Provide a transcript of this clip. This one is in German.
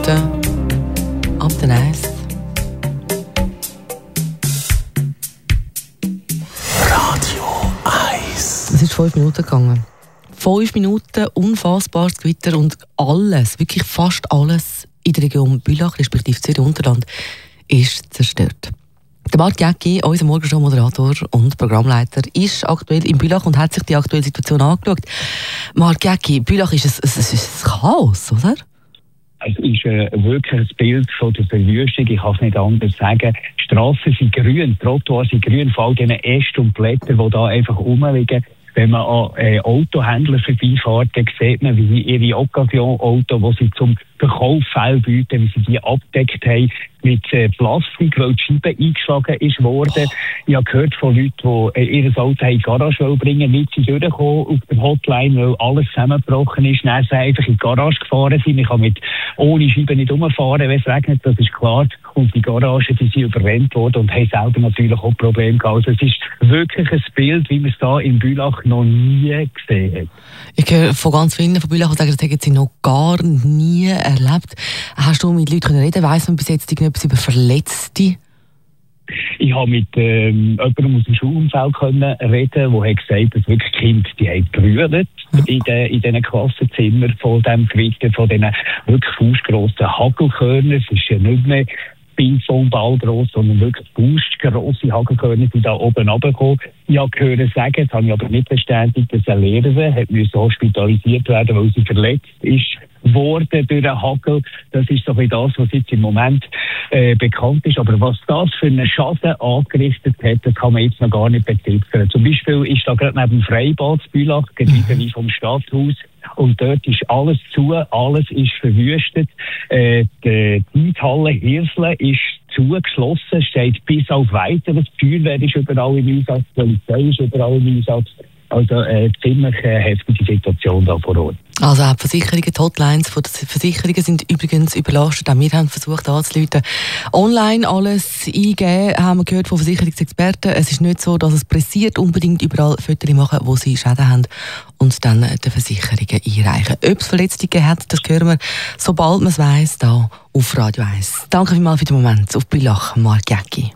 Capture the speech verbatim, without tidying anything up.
Minuten ab der eins. Radio eins. Es ist fünf Minuten gegangen. Fünf Minuten, unfassbares Gewitter und alles, wirklich fast alles in der Region Bülach, respektive Zürich-Unterland, ist zerstört. Der Marc Jäcki, unser Morgenshow-Moderator und Programmleiter, ist aktuell in Bülach und hat sich die aktuelle Situation angeschaut. Marc Jäcki, Bülach ist ein, ein, ein Chaos, oder? Es ist äh, wirklich ein Bild von der Verwüstung. Ich kann es nicht anders sagen. Die Strassen sind grün, die Trottoirs sind grün, vor allem diese Äste und Blätter, die da einfach rumliegen. Wenn man an äh, Autohändler vorbeifährt, dann sieht man, wie sie ihre Occasion-Autos, die sie zum Verkauf bieten, wie sie die abgedeckt haben mit äh, Plastik, weil die Scheibe eingeschlagen ist worden. Ich habe gehört von Leuten, die äh, ihr Auto in die Garage bringen, nicht sie durchgekommen auf der Hotline, weil alles zusammengebrochen ist. Dann sind sie einfach in die Garage gefahren sind. Ich kann mit ohne Scheibe nicht rumfahren, wenn es regnet, das ist klar. Und die Garagen, die sind überrennt worden und haben selber natürlich auch Probleme gehabt. Also es ist wirklich ein Bild, wie man es da in Bülach noch nie gesehen hat. Ich höre von ganz vielen von Bülach, die sagen, das hätten sie noch gar nie erlebt. Hast du mit Leuten reden können? Weiss man bis jetzt etwas über Verletzte? Ich habe mit ähm, jemandem aus dem Schulumfeld können reden, der hat gesagt, dass wirklich Kinder, die haben gerührt in, de, in diesen Klassenzimmern von diesem Gewitter, von diesen wirklich faustgrossen Hagelkörnern. Es ist ja nicht mehr Ping-Pong-Ball gross, sondern wirklich faustgrosse Hagelkörner, die da oben runterkommen. Ich habe gehört sagen, das habe ich aber nicht bestätigt, dass eine Lehrerin hat müssen hospitalisiert werden, weil sie verletzt ist worden durch den Hagel. Das ist so ein das, was jetzt im Moment äh, bekannt ist. Aber was das für einen Schaden angerichtet hat, das kann man jetzt noch gar nicht beziffern. Zum Beispiel ist da gerade neben dem Freibad Bülach, gegenüber vom Stadthaus, und dort ist alles zu, alles ist verwüstet. Äh, die Eishalle Hirsle ist zugeschlossen, steht bis auf Weiteres. Die Feuerwehr ist überall im Einsatz, die Polizei ist überall im Einsatz. Also äh, ziemlich äh, heftige Situation da vor Ort. Also auch die Versicherungen, die Hotlines von den Versicherungen sind übrigens überlastet. Auch wir haben versucht anzurufen. Online alles eingeben, haben wir gehört von Versicherungsexperten. Es ist nicht so, dass es pressiert, unbedingt überall Fotos machen, wo sie Schäden haben und dann den Versicherungen einreichen. Ob es Verletzte gegeben hat, das hören wir, sobald man es weiss, hier auf Radio eins. Danke vielmals für den Moment. Auf Bülach, Marc Jäcki.